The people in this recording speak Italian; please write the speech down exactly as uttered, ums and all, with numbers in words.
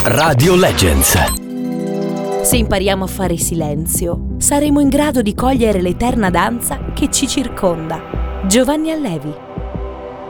Radio Legends. Se impariamo a fare silenzio, saremo in grado di cogliere l'eterna danza che ci circonda. Giovanni Allevi.